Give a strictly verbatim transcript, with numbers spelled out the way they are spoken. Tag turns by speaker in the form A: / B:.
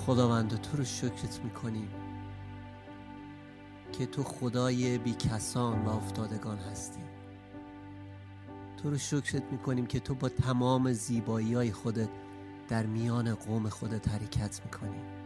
A: خداوند تو رو شکرت میکنیم که تو خدای بی کسان و افتادگان هستی. تو رو شکرت میکنیم که تو با تمام زیبایی های خودت در میان قوم خودت حرکت میکنی.